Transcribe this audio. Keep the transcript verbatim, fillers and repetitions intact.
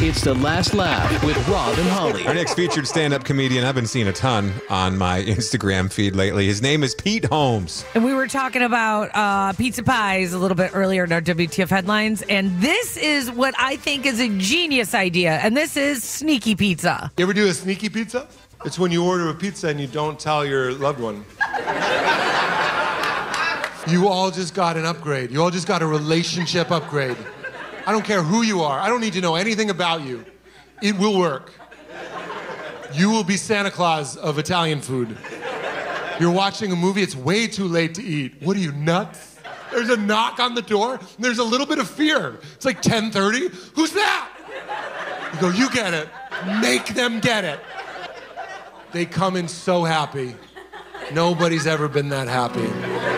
It's The Last Laugh with Rob and Holly. Our next featured stand-up comedian, I've been seeing a ton on my Instagram feed lately. His name is Pete Holmes. And we were talking about uh, pizza pies a little bit earlier in our W T F headlines. And this is what I think is a genius idea. And this is sneaky pizza. You ever do a sneaky pizza? It's when you order a pizza and you don't tell your loved one. You all just got an upgrade. You all just got a relationship upgrade. I don't care who you are. I don't need to know anything about you. It will work. You will be Santa Claus of Italian food. You're watching a movie, it's way too late to eat. What are you, nuts? There's a knock on the door, and there's a little bit of fear. It's like ten thirty. Who's that? You go, you get it. Make them get it. They come in so happy. Nobody's ever been that happy.